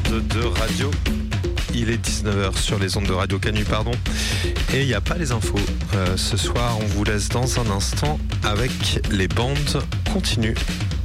ondes de radio. Il est 19h sur les ondes de Radio Canu, pardon. Et il n'y a pas les infos. Ce soir, on vous laisse dans un instant avec les bandes continues.